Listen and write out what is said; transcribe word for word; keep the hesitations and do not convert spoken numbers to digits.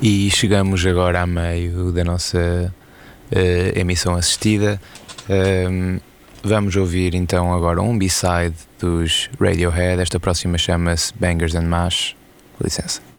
E chegamos agora a meio da nossa uh, emissão assistida. Um, vamos ouvir então agora um B-side dos Radiohead. Esta próxima chama-se Bangers and Mash. Com licença.